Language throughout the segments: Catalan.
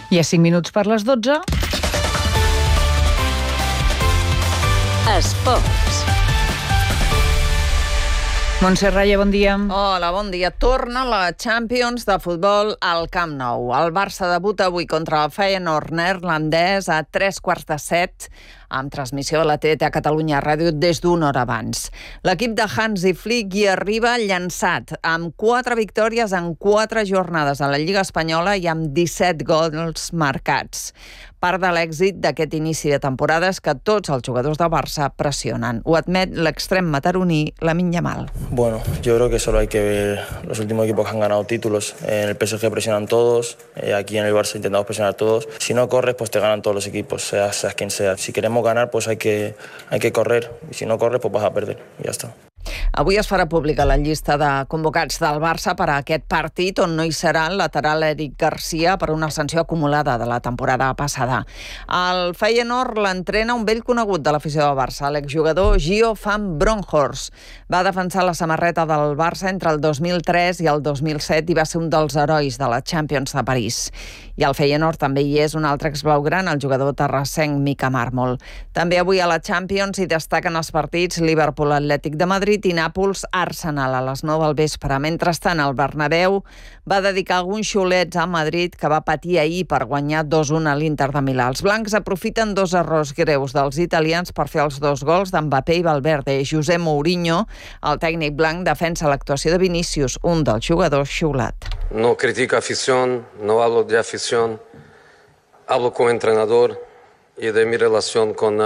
I a 5 minuts per les 12. Esports. Montse Raya, bon dia. Hola, bon dia. Torna la Champions de futbol al Camp Nou. El Barça debuta avui contra el Feyenoord neerlandès a 6:45 amb transmissió de la TDT a Catalunya Ràdio des d'una hora abans. L'equip de Hansi Flick hi arriba llançat, amb 4 victòries en 4 jornades a la Lliga Espanyola i amb 17 gols marcats. Part de l'èxit d'aquest inici de temporada és que tots els jugadors del Barça pressionen. Ho admet l'extrem mataroní Lamine Yamal. Bueno, yo creo que solo hay que ver los últimos equipos que han ganado títulos. En el PSG presionan todos, aquí en el Barça intentamos presionar todos. Si no corres, pues te ganan todos los equipos, seas quien sea. Si queremos ganar, pues hay que correr. Y si no corres, pues vas a perder. Y ya está. Avui es farà pública la llista de convocats del Barça per a aquest partit, on no hi serà el lateral Eric Garcia per una sanció acumulada de la temporada passada. El Feyenoord l'entrena un vell conegut de l'afició del Barça, l'exjugador Gio van Bronckhorst. Va defensar la samarreta del Barça entre el 2003 i el 2007 i va ser un dels herois de la Champions de París. I al Feyenoord també hi és un altre exblaugrana, el jugador terrassenc Mika Marmol. També avui a la Champions hi destaquen els partits Liverpool-Atlètic de Madrid i Nàpols-Arsenal a les 9 del vespre. Mentrestant, el Bernabéu va dedicar alguns xulets a Madrid que va patir ahir per guanyar 2-1 a l'Inter de Milà. Els blancs aprofiten 2 errors greus dels italians per fer els 2 gols d'Mbappé i Valverde. José Mourinho, el tècnic blanc, defensa l'actuació de Vinícius, un dels jugadors xiulat. No critico afición, no hablo de afición, hablo como entrenador y de mi relación con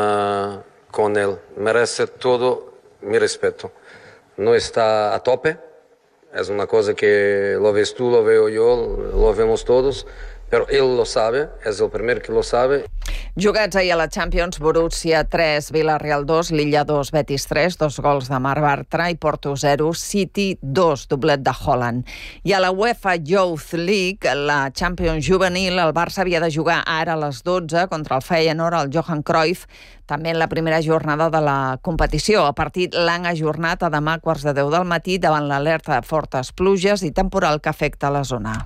él. Merece todo mi respeto. No está a tope, es una cosa que lo ves tú, lo veo yo, lo vemos todos, pero él lo sabe, es el primero que lo sabe. Jugats ahir a la Champions, Borussia 3, Villarreal 2, Lilla 2, Betis 3, 2 gols de Marc Bartra i Porto 0, City 2, doblet de Haaland. I a la UEFA Youth League, la Champions juvenil, el Barça havia de jugar ara a les 12 contra el Feyenoord, el Johan Cruyff, també en la primera jornada de la competició. El partit l'han ajornat a demà a 10:15 del matí davant l'alerta de fortes pluges i temporal que afecta la zona.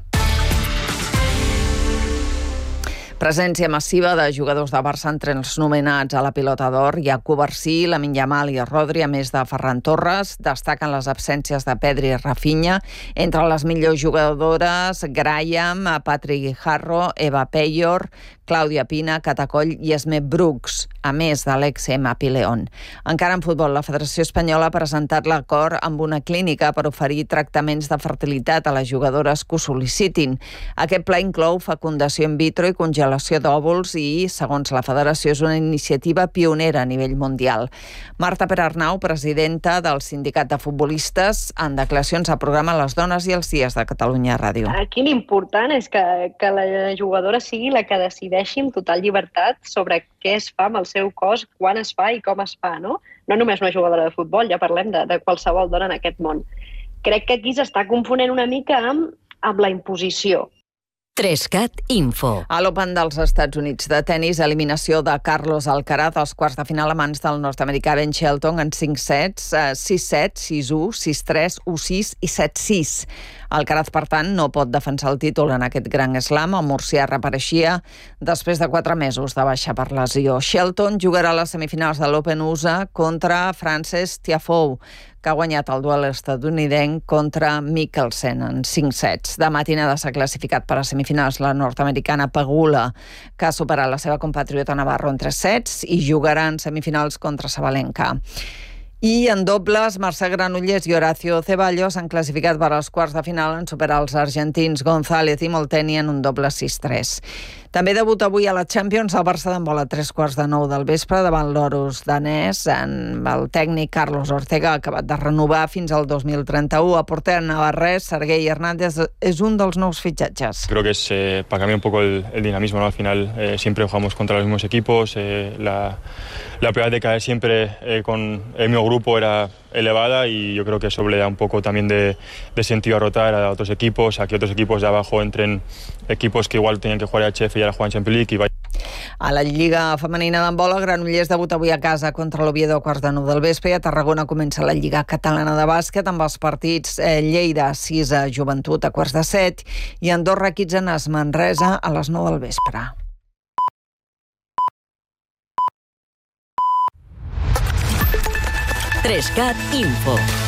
Presència massiva de jugadors de Barça entre els nominats a la Pilota d'Or. Hi ha Covarsí, Lamine Yamal i Rodri, a més de Ferran Torres. Destaquen les absències de Pedri i Rafinha. Entre les millors jugadores, Graham, Patrick Guijarro, Eva Peyor, Clàudia Pina, Catacoll i Esme Brooks, a més de l'ex-Emma Pileón. Encara en futbol, la Federació Espanyola ha presentat l'acord amb una clínica per oferir tractaments de fertilitat a les jugadores que ho sol·licitin. Aquest pla inclou fecundació in vitro i congelació d'òvuls i, segons la Federació, és una iniciativa pionera a nivell mundial. Marta Perarnau, presidenta del Sindicat de Futbolistes, en declaracions al programa Les Dones i els Dies de Catalunya Ràdio. Aquí l'important és que la jugadora sigui la que decideixi amb total llibertat sobre què es fa amb el seu cos, quan es fa i com es fa, no? No només una jugadora de futbol, ja parlem de qualsevol dona en aquest món. Crec que aquí s'està confonent una mica amb la imposició. 3CAT Info. A l'Open dels Estats Units de tennis, eliminació de Carlos Alcaraz als quarts de final a mans del nord-americà Ben Shelton en 5 sets, 6-7, 6-1, 6-3, 1-6 i 7-6. Alcaraz, per tant, no pot defensar el títol en aquest gran slam. El murcià reapareixia després de 4 mesos de baixa per lesió. Shelton jugarà a les semifinals de l'Open USA contra Frances Tiafoe, que ha guanyat el duel estatunidenc contra Mikkelsen en 5 sets. De matinada s'ha classificat per a semifinals la nord-americana Pegula, que ha superat la seva compatriota Navarro en 3 sets i jugarà en semifinals contra Sabalenka. I en dobles, Mercè Granollers i Horacio Ceballos han classificat per als quarts de final en superar els argentins González i Molteni en un doble 6-3. També debuta avui a la Champions el Barça d'handbol a 3:15 del vespre davant l'Orus danès, amb el tècnic Carlos Ortega, acabat de renovar fins al 2031. A porter navarrés, Sergei Hernández és un dels nous fitxatges. Creo que es para cambiar un poco el dinamismo, ¿no? Al final siempre jugamos contra los mismos equipos, la probabilidad de caer siempre con el mismo grupo era elevada y yo creo que eso le da un poco también de sentido a rotar a otros equipos, a que otros equipos de abajo entren equipos que igual tenían que jugar a HF y ahora juegan Champions League. A la Lliga Femenina d'handbol, el Granollers debuta avui a casa contra l'Oviedo a 8:45 del vespre. A Tarragona comença la Lliga Catalana de Bàsquet amb els partits Lleida 6 a Joventut a 6:45 i Andorra Quitzenas Manresa a les 9 del vespre. Trescat Info.